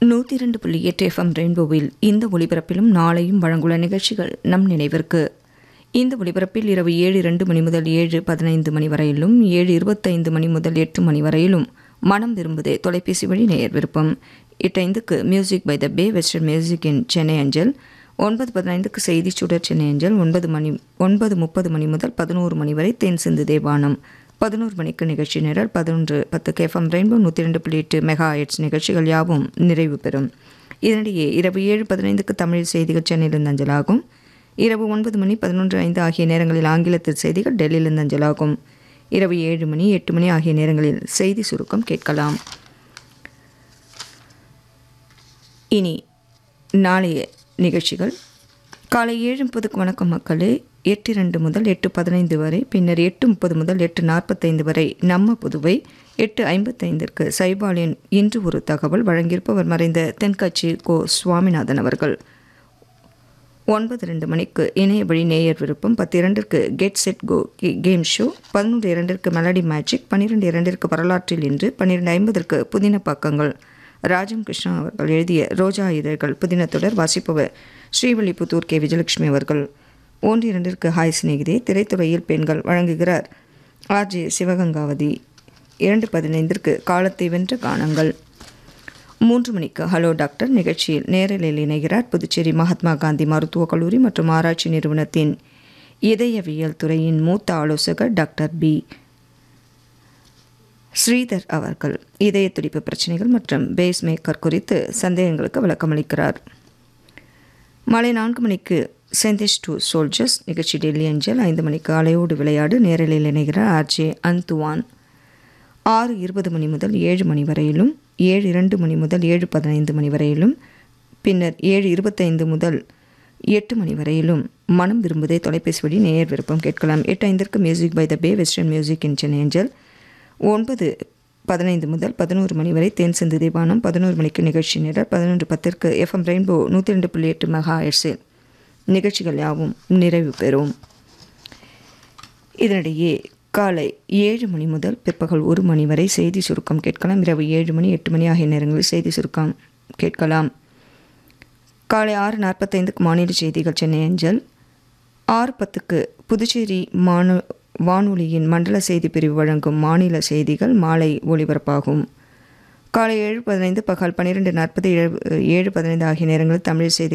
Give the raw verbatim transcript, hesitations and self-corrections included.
நூற்றி இரண்டு புள்ளி எட்டு எஃப்எம் ரெயின்போவில் இந்த ஒலிபரப்பிலும் நாளையும் வழங்குள்ள நிகழ்ச்சிகள் நம் நினைவிற்கு. இந்த ஒலிபரப்பில் இரவு ஏழு இரண்டு மணி முதல் ஏழு பதினைந்து மணி வரையிலும், ஏழு இருபத்தைந்து மணி முதல் எட்டு மணி வரையிலும் மனம் விரும்புதே தொலைபேசி வழி நேயர் விருப்பம். எட்டு ஐந்துக்கு music by the pay western music இன் சென்னை அஞ்சல், ஒன்பது பதினைந்துக்கு செய்தி சுடர் சென்னை அஞ்சல், ஒன்பது மணி ஒன்பது முப்பது மணி முதல் பதினோரு மணி வரை தென் சிந்து தேவானம், பதினோரு மணிக்கு நிகழ்ச்சி நிரல், பதினொன்று பத்துக்கு எஃப்எம் ரெயின்போ நூற்றி ரெண்டு புள்ளி எட்டு மெகா ஹெர்ட்ஸ் நிகழ்ச்சிகள் யாவும் நிறைவு பெறும். இதனிடையே இரவு ஏழு பதினைந்துக்கு தமிழ் செய்திகள் சென்னையிலிருந்து அஞ்சலாகும். இரவு ஒன்பது மணி பதினொன்று ஐந்து ஆகிய நேரங்களில் ஆங்கிலத்தில் செய்திகள் டெல்லியிலிருந்து அஞ்சலாகும். இரவு ஏழு மணி எட்டு மணி ஆகிய நேரங்களில் செய்தி சுருக்கம் கேட்கலாம். இனி நாளைய நிகழ்ச்சிகள். காலை ஏழு முப்பதுக்கு வணக்கம் மக்களே, எட்டு இரண்டு முதல் எட்டு பதினைந்து வரை, பின்னர் எட்டு முப்பது முதல் எட்டு நாற்பத்தைந்து வரை நம்ம புதுவை, எட்டு ஐம்பத்தைந்திற்கு சைபாலின் இன்று ஒரு தகவல், வழங்கியிருப்பவர் மறைந்த தென்கட்சி கோ சுவாமிநாதன் அவர்கள். ஒன்பது ரெண்டு மணிக்கு இணைய வழி நேயர் விருப்பம், பத்து இரண்டிற்கு get set go game show, பதினொன்று இரண்டிற்கு மெலடி மேஜிக், பன்னிரெண்டு இரண்டிற்கு வரலாற்றில் இன்று, பன்னிரெண்டு ஐம்பதற்கு புதின பக்கங்கள், ராஜம் கிருஷ்ணா அவர்கள் எழுதிய ரோஜா இதழ்கள் புதின தொடர், வாசிப்பவர் ஸ்ரீவல்லிபுத்தூர் கே விஜயலட்சுமி அவர்கள். ஒன்று இரண்டிற்கு ஹாய் சிநேகிதே, திரைத்துறையில் பெண்கள், வழங்குகிறார் ஆர்ஜே சிவகங்காவதி. இரண்டு பதினைந்திற்கு காலத்தை வென்ற கானங்கள். மூன்று மணிக்கு ஹலோ டாக்டர் நிகழ்ச்சியில் நேரலில் இணைகிறார் புதுச்சேரி மகாத்மா காந்தி மருத்துவக் கல்லூரி மற்றும் ஆராய்ச்சி நிறுவனத்தின் இதயவியல் துறையின் மூத்த ஆலோசகர் டாக்டர் பி ஸ்ரீதர் அவர்கள். இதய துடிப்பு பிரச்சனைகள் மற்றும் பேஸ் மேக்கர் குறித்து சந்தேகங்களுக்கு விளக்கமளிக்கிறார். மாலை நான்கு மணிக்கு செந்திஷ் டூ சோல்ஜர்ஸ் நிகழ்ச்சி டெல்லி அஞ்சல். ஐந்து மணிக்கு அலையோடு விளையாடு நேரலில் இணைகிறார் ஆர்ஜே அந்துவான். ஆறு இருபது மணி முதல் ஏழு மணி வரையிலும், ஏழு இரண்டு மணி முதல் ஏழு பதினைந்து மணி வரையிலும், பின்னர் ஏழு இருபத்தைந்து முதல் எட்டு மணி வரையிலும் மனம் விரும்புதே தொலைபேசி வழி நேயர் விருப்பம் கேட்கலாம். எட்டு ஐந்திற்கு music by the pay western music இன் சென்னை அஞ்சல், ஒன்பது பதினைந்து முதல் பதினோரு மணி வரை தேன் சிந்து தேவானம், பதினோரு மணிக்கு நிகழ்ச்சி நிரல், பதினொன்று பத்திற்கு எஃப்எம் ரெயின்போ நூற்றி ரெண்டு புள்ளி எட்டு மெகா ஹெர்ட்ஸில் நிகழ்ச்சிகள் யாவும் நிறைவு பெறும். இதனிடையே காலை ஏழு மணி முதல் பிற்பகல் ஒரு மணி வரை செய்தி சுருக்கம் கேட்கலாம். இரவு ஏழு மணி எட்டு மணி ஆகிய நேரங்களில் செய்தி சுருக்கம் கேட்கலாம். காலை ஆறு நாற்பத்தைந்துக்கு மாநில செய்திகள் சென்னை அஞ்சல், ஆறு பத்துக்கு புதுச்சேரி மானு வானொலியின் மண்டல செய்தி பிரிவு வழங்கும் மாநில செய்திகள் மாலை ஒலிபரப்பாகும். காலை ஏழு பதினைந்து பகல் பன்னிரெண்டு நாற்பது ஏழு பதினைந்து ஆகிய நேரங்களில் தமிழ் செய்தி